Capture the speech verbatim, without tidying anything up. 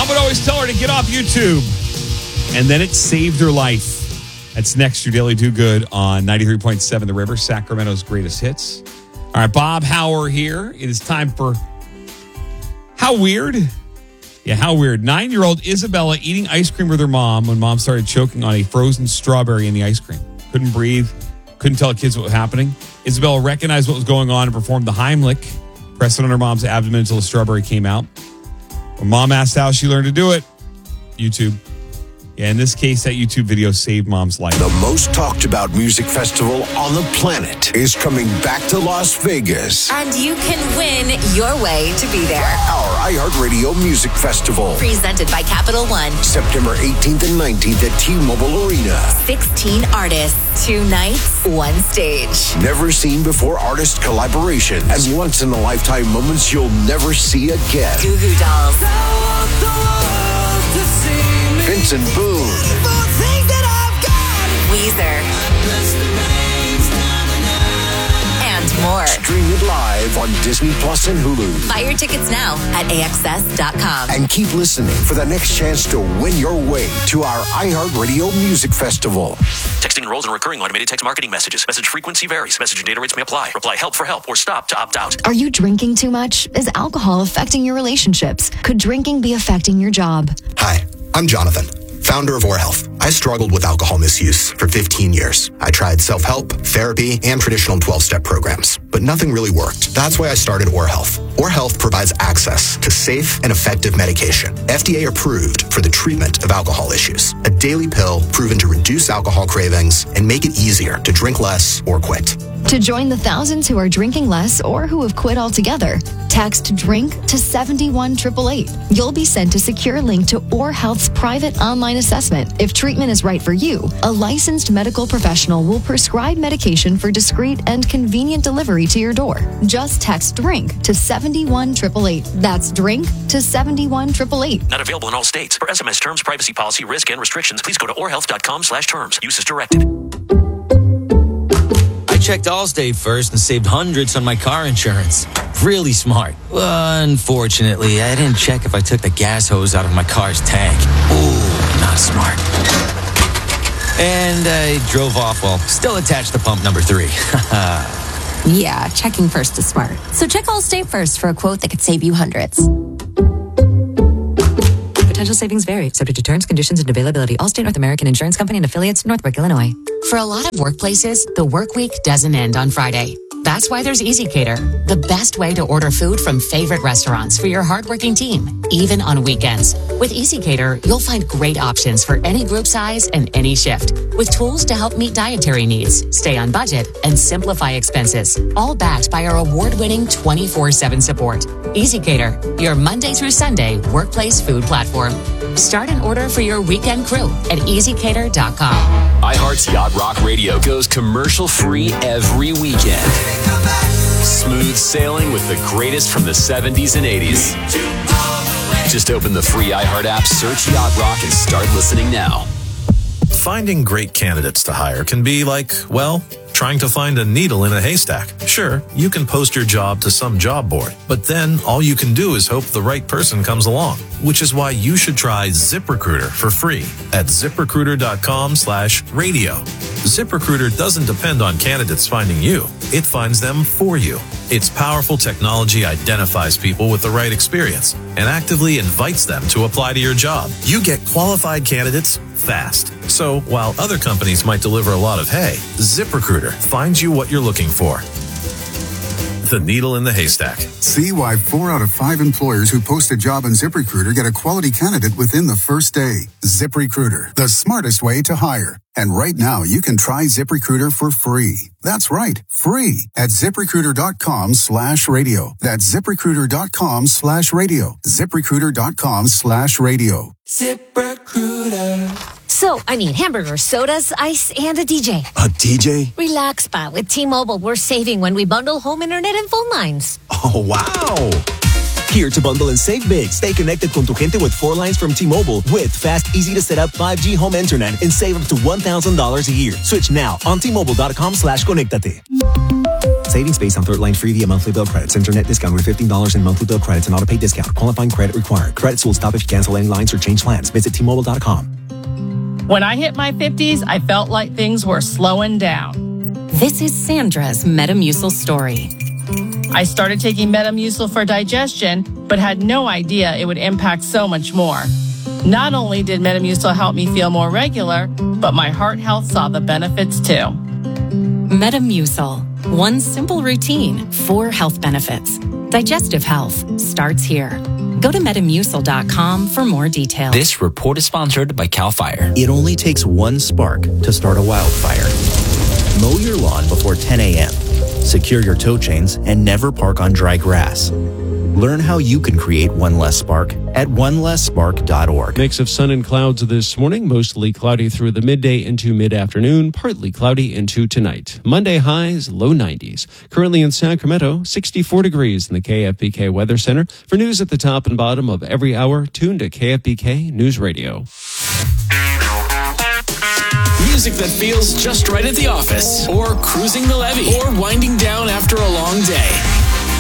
mom would always tell her to get off YouTube. And then it saved her life. That's next, your Daily Do Good on ninety-three point seven The River, Sacramento's greatest hits. All right, Bob Hauer here. It is time for How Weird? Yeah, how weird. Nine-year-old Isabella eating ice cream with her mom when mom started choking on a frozen strawberry in the ice cream. Couldn't breathe. Couldn't tell kids what was happening. Isabella recognized what was going on and performed the Heimlich, pressing on her mom's abdomen until the strawberry came out. When mom asked how she learned to do it, YouTube. Yeah, in this case, that YouTube video saved mom's life. The most talked about music festival on the planet is coming back to Las Vegas. And you can win your way to be there. Our iHeartRadio Music Festival. Presented by Capital One. September eighteenth and nineteenth at T-Mobile Arena. sixteen artists, two nights, one stage. Never seen before artist collaboration and once in a lifetime moments you'll never see again. Goo Goo Dolls. Vincent Boone. Weezer. And more. Stream it live on Disney Plus and Hulu. Buy your tickets now at A X S dot com. And keep listening for the next chance to win your way to our iHeartRadio Music Festival. Texting enrolls in recurring automated text marketing messages. Message frequency varies. Message and data rates may apply. Reply help for help or stop to opt out. Are you drinking too much? Is alcohol affecting your relationships? Could drinking be affecting your job? Hi, I'm Jonathan, founder of Or Health. I struggled with alcohol misuse for fifteen years. I tried self-help, therapy, and traditional twelve-step programs, but nothing really worked. That's why I started Or Health. Or Health provides access to safe and effective medication, F D A approved for the treatment of alcohol issues. A daily pill proven to reduce alcohol cravings and make it easier to drink less or quit. To join the thousands who are drinking less or who have quit altogether, text DRINK to seven one eight eight eight. You'll be sent a secure link to Or Health's private online assessment. If treatment is right for you, a licensed medical professional will prescribe medication for discreet and convenient delivery to your door. Just text DRINK to seven one eight eight eight. That's DRINK to seven one eight eight eight. Not available in all states. For S M S terms, privacy policy, risk, and restrictions, please go to orhealth.com slash terms. Use as directed. I checked Allstate first and saved hundreds on my car insurance. Really smart. Unfortunately, I didn't check if I took the gas hose out of my car's tank. Ooh, not smart. And I drove off while still attached to pump number three. Yeah, checking first is smart. So check Allstate first for a quote that could save you hundreds. Potential savings vary, subject to terms, conditions, and availability. Allstate North American Insurance Company and affiliates, Northbrook, Illinois. For a lot of workplaces, the work week doesn't end on Friday. That's why there's EasyCater, the best way to order food from favorite restaurants for your hardworking team, even on weekends. With EasyCater, you'll find great options for any group size and any shift, with tools to help meet dietary needs, stay on budget, and simplify expenses, all backed by our award-winning twenty-four seven support. EasyCater, your Monday through Sunday workplace food platform. Start an order for your weekend crew at easy cater dot com. iHeart's Yacht Rock Radio goes commercial-free every weekend. Smooth sailing with the greatest from the seventies and eighties. Just open the free iHeart app, search Yacht Rock, and start listening now. Finding great candidates to hire can be like, well, trying to find a needle in a haystack. Sure, you can post your job to some job board, but then all you can do is hope the right person comes along, which is why you should try ZipRecruiter for free at ZipRecruiter.com slash radio. ZipRecruiter doesn't depend on candidates finding you. It finds them for you. Its powerful technology identifies people with the right experience and actively invites them to apply to your job. You get qualified candidates fast. So while other companies might deliver a lot of hay, ZipRecruiter finds you what you're looking for. The needle in the haystack. See why four out of five employers who post a job on ZipRecruiter get a quality candidate within the first day. ZipRecruiter, the smartest way to hire. And right now, you can try ZipRecruiter for free. That's right, free at ZipRecruiter.com slash radio. That's ZipRecruiter.com slash radio. ZipRecruiter.com slash radio. ZipRecruiter. So, I mean, hamburgers, sodas, ice, and a D J. A D J? Relax, Pa. With T-Mobile, we're saving when we bundle home internet and phone lines. Oh, wow. Here to bundle and save big. Stay connected con tu gente with four lines from T-Mobile with fast, easy to set up five G home internet and save up to one thousand dollars a year. Switch now on T-Mobile.com slash conectate. Savings based on third line free via monthly bill credits. Internet discount with fifteen dollars in monthly bill credits and auto pay discount. Qualifying credit required. Credits will stop if you cancel any lines or change plans. Visit T Mobile dot com. When I hit my fifties, I felt like things were slowing down. This is Sandra's Metamucil story. I started taking Metamucil for digestion, but had no idea it would impact so much more. Not only did Metamucil help me feel more regular, but my heart health saw the benefits too. Metamucil. One simple routine, four health benefits. Digestive health starts here. Go to Metamucil dot com for more details. This report is sponsored by CAL FIRE. It only takes one spark to start a wildfire. Mow your lawn before ten a.m. Secure your tow chains and never park on dry grass. Learn how you can create one less spark at one less spark dot org. Mix of sun and clouds this morning, mostly cloudy through the midday into mid-afternoon, partly cloudy into tonight. Monday highs, low nineties. Currently in Sacramento, sixty-four degrees in the K F B K Weather Center. For news at the top and bottom of every hour, tune to K F B K News Radio. Music that feels just right at the office, or cruising the levee, or winding down after a long day.